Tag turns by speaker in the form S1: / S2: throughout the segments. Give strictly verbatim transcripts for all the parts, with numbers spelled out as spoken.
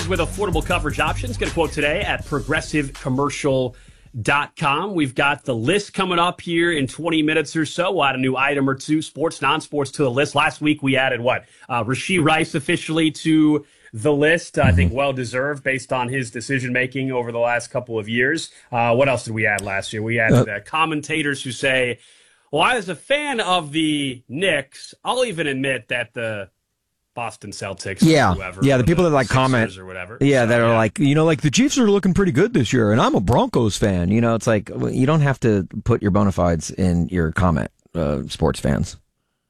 S1: Those with affordable coverage options. Get a quote today at progressive commercial dot com. We've got the list coming up here in twenty minutes or so. We'll add a new item or two, sports, non-sports, to the list. Last week we added what? Uh, Rashee Rice officially to the list. Uh, I think well-deserved based on his decision-making over the last couple of years. Uh, what else did we add last year? We added uh, commentators who say, well, as a fan of the Knicks, I'll even admit that the Boston Celtics,
S2: yeah,
S1: or whoever,
S2: yeah, the people
S1: the
S2: that like
S1: Sixers
S2: comment
S1: or whatever,
S2: yeah,
S1: so,
S2: that are
S1: yeah.
S2: like, you know, like the Chiefs are looking pretty good this year, and I'm a Broncos fan. You know, it's like you don't have to put your bona fides in your comment, uh, sports fans.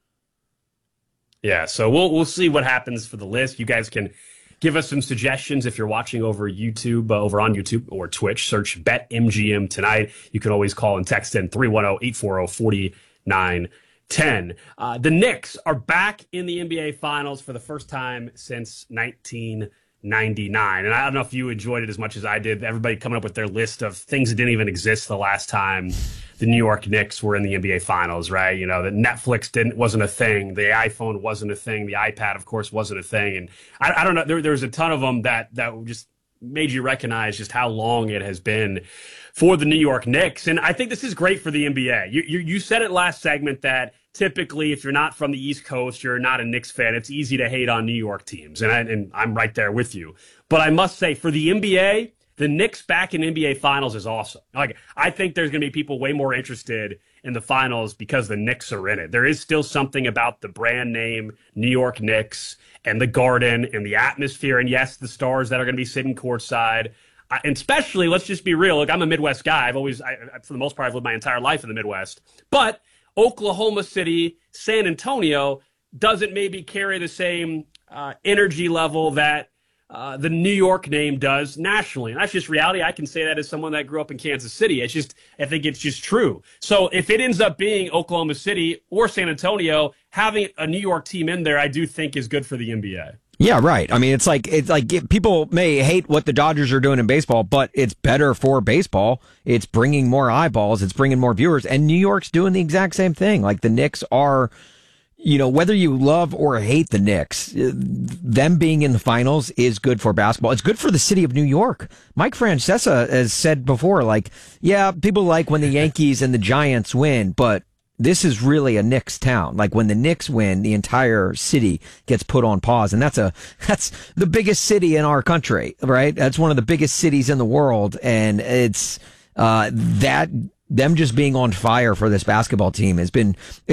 S1: Yeah, so we'll we'll see what happens for the list. You guys can give us some suggestions if you're watching over YouTube, uh, over on YouTube or Twitch. Search BetMGM tonight. You can always call and text in three one zero, eight four zero, four nine ten. Uh, the Knicks are back in the N B A Finals for the first time since nineteen ninety-nine. And I don't know if you enjoyed it as much as I did. Everybody coming up with their list of things that didn't even exist the last time the New York Knicks were in the N B A Finals, right? You know, that Netflix didn't wasn't a thing. The iPhone wasn't a thing. The iPad, of course, wasn't a thing. And I, I don't know. There, there was a ton of them that, that just made you recognize just how long it has been for the New York Knicks. And I think this is great for the N B A. You, you, you said it last segment that typically if you're not from the East Coast, you're not a Knicks fan, it's easy to hate on New York teams. And, I, and I'm right there with you. But I must say, for the N B A, the Knicks back in N B A Finals is awesome. Like, I think there's going to be people way more interested in the Finals because the Knicks are in it. There is still something about the brand name New York Knicks and the Garden and the atmosphere. And yes, the stars that are going to be sitting courtside. I, and especially, let's just be real. Look, I'm a Midwest guy. I've always, I, for the most part, I've lived my entire life in the Midwest. But Oklahoma City, San Antonio doesn't maybe carry the same uh, energy level that uh, the New York name does nationally. And that's just reality. I can say that as someone that grew up in Kansas City. It's just, I think it's just true. So if it ends up being Oklahoma City or San Antonio, having a New York team in there, I do think is good for the N B A.
S2: Yeah, right. I mean, it's like it's like people may hate what the Dodgers are doing in baseball, but it's better for baseball. It's bringing more eyeballs. It's bringing more viewers. And New York's doing the exact same thing. Like the Knicks are, you know, whether you love or hate the Knicks, them being in the finals is good for basketball. It's good for the city of New York. Mike Francesa has said before, like, yeah, people like when the Yankees and the Giants win, but this is really a Knicks town. Like when the Knicks win, the entire city gets put on pause. And that's a, that's the biggest city in our country, right? That's one of the biggest cities in the world. And it's, uh, that, them just being on fire for this basketball team has been,